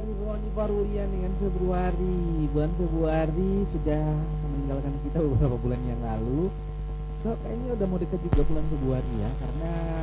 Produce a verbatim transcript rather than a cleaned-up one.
Roni Parulian dengan Februari. Bulan Februari sudah meninggalkan kita beberapa bulan yang lalu. So kayaknya udah mau dekat juga bulan Februari ya, karena